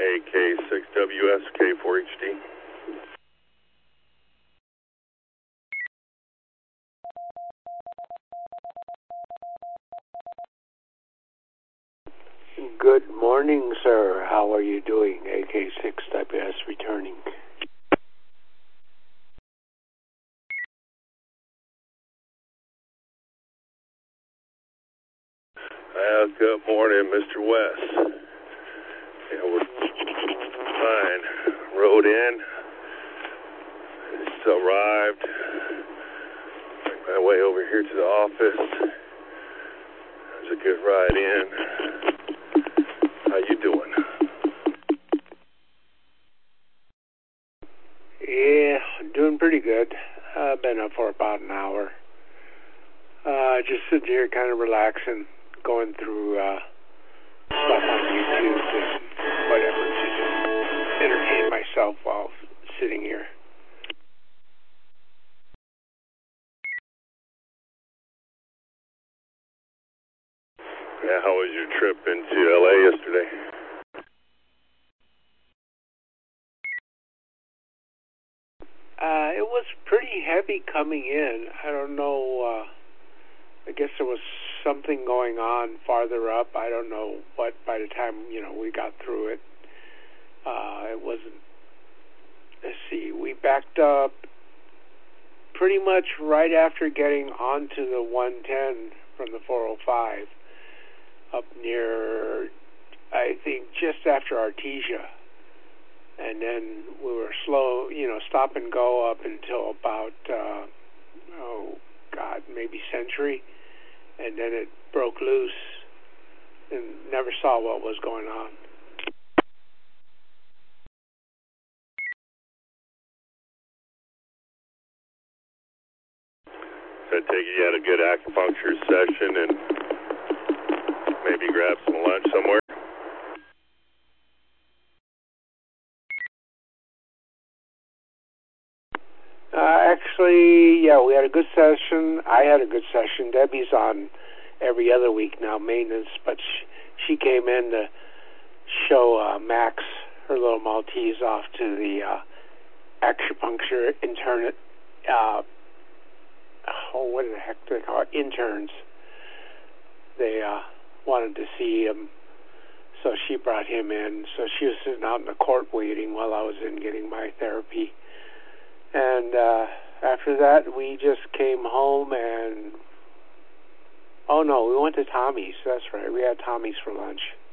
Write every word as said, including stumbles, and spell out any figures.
A K six W S K four H D. Good morning, sir. How are you doing? A K six W S returning. Uh, good morning, Mister West. Yeah, we're fine. Rode in. Just arrived. Make my way over here to the office. It was a good ride in. How you doing? Yeah, doing pretty good. I've uh, been up for about an hour. Uh, just sitting here kind of relaxing, going through uh, stuff on YouTube and whatever to just entertain myself while sitting here. Yeah, how was your trip into L A yesterday? Uh, it was pretty heavy coming in. I don't know. Uh, I guess there was something going on farther up. I don't know what. By the time you know we got through it, uh, it wasn't. Let's see. We backed up pretty much right after getting onto the one ten from the four oh five, up near, I think, just after Artesia. And then we were slow, you know, stop and go up until about, uh, oh, God, maybe Century. And then it broke loose and never saw what was going on. So I take it you had a good acupuncture session and maybe grab some lunch somewhere? Uh, actually, yeah, we had a good session. I had a good session. Debbie's on every other week now, maintenance, but she, she came in to show uh, Max, her little Maltese, off to the uh, acupuncture intern. Uh, oh, what the heck do they call it? Interns. They uh, wanted to see him, so she brought him in. So she was sitting out in the court waiting while I was in getting my therapy. And uh, after that, we just came home and, oh no, we went to Tommy's. That's right. We had Tommy's for lunch.